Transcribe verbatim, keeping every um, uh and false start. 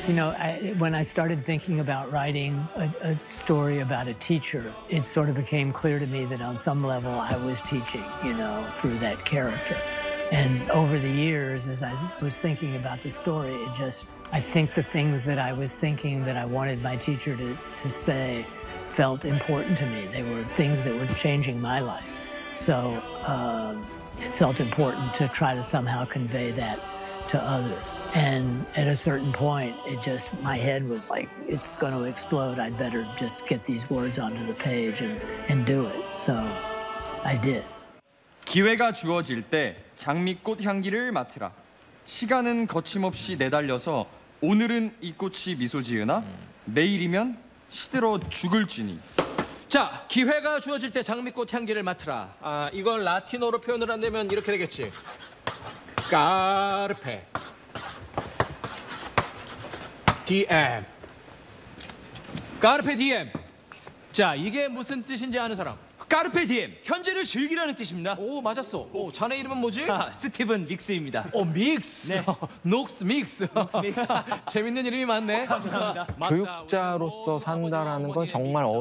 You know, I, when I started thinking about writing a, a story about a teacher, it sort of became clear to me that on some level I was teaching, you know, through that character. And over the years, as I was thinking about the story, it just, I think the things that I was thinking that I wanted my teacher to, to say felt important to me. They were things that were changing my life. So um, it felt important to try to somehow convey that to others. And at a certain point, it just, my head was like, it's going to explode. I'd better just get these words onto the page and, and do it. So I did. 기회가 주어질 때 장미꽃 향기를 맡으라. 시간은 거침없이 내달려서 오늘은 이 꽃이 미소 지으나 내일이면 시들어 죽을지니. 자, 기회가 주어질 때 장미꽃 향기를 맡으라. 아, 이걸 라틴어로 표현을 한다면 이렇게 되겠지. 까르페 디엠. 까르페 디엠. 자, 이게 무슨 뜻인지 아는 사람? 까르페 디엠, 현재를 즐기라는 뜻입니다. 오, 맞았어. 오, 자네 이름은 뭐지? 아, 스티븐 믹스입니다. 오, 믹스. 네. 녹스 믹스. 녹스 믹스. 재밌는 이름이 많네. 감사합니다. 교육자로서 산다라는 건 정말